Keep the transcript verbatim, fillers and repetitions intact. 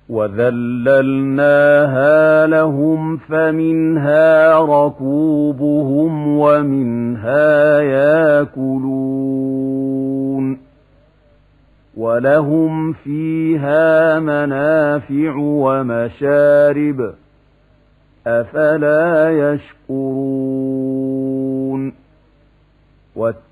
وَذَلَّلْنَاهَا لَهُمْ فَمِنْهَا رَكُوبُهُمْ وَمِنْهَا يَأْكُلُونَ وَلَهُمْ فِيهَا مَنَافِعُ وَمَشَارِبُ أَفَلَا يَشْكُرُونَ